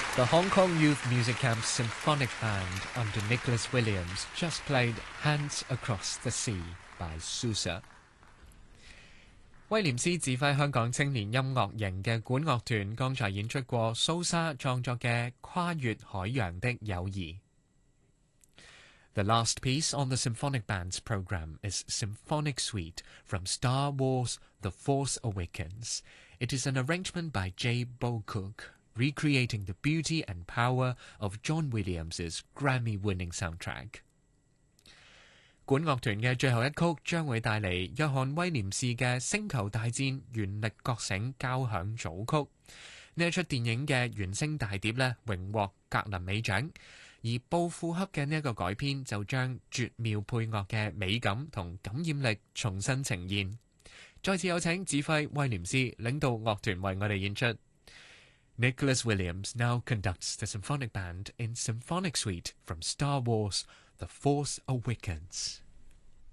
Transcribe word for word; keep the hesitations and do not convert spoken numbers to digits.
The Hong Kong Youth Music Camp Symphonic Band under Nicholas Williams just played Hands Across the Sea by Sousa。 威廉斯指揮香港青年音樂營嘅管樂團剛才演出過蘇莎創作嘅《跨越海洋的友誼》。 The last piece on the Symphonic Band's program is Symphonic Suite from Star Wars The Force Awakens. It is an arrangement by Jay Bocook, recreating the beauty and power of John Williams' Grammy-winning soundtrack. 管樂團嘅最後一曲將會帶嚟約翰威廉士嘅《星球大戰原力覺醒》交響組曲。呢一出電影嘅原聲大碟呢，榮獲格林美獎，而布庫克嘅呢一個改編就將絕妙配樂嘅美感同感染力重新呈現。再次有請指揮威廉斯領導樂團為我哋演出。Nicholas Williams now conducts the symphonic band in Symphonic Suite from Star Wars The Force Awakens.